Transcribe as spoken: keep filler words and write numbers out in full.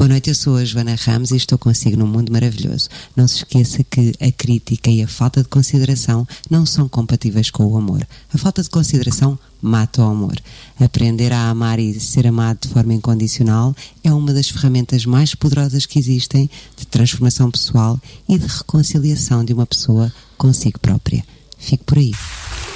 Boa noite, eu sou a Joana Ramos e estou consigo num mundo maravilhoso. Não se esqueça que a crítica e a falta de consideração não são compatíveis com o amor. A falta de consideração mata o amor. Aprender a amar e ser amado de forma incondicional é uma das ferramentas mais poderosas que existem de transformação pessoal e de reconciliação de uma pessoa consigo própria. Fique por aí.